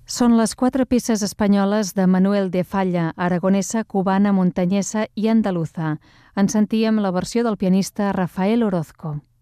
Són les 4 peces espanyoles de Manuel de Falla, aragonesa, cubana, muntanyesa i andaluza. En sentíem la versió del pianista Rafael Orozco.